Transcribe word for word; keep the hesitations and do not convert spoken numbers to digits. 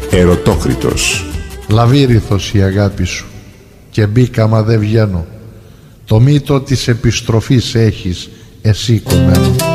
Ερωτόκριτος. Λαβύριθος η αγάπη σου και μπήκα μα δεν βγαίνω. Το μύτο της επιστροφής έχεις εσύ κομμένο.